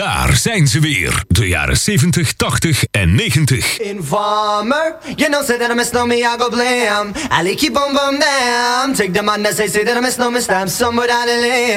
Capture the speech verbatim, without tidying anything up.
Daar zijn ze weer. De jaren zeventig, tachtig en negentig. Informer, you know say that I miss no me, I go blame. I keep on bum down. Take the man that say say that I miss no me, stamp somewhere down the lane.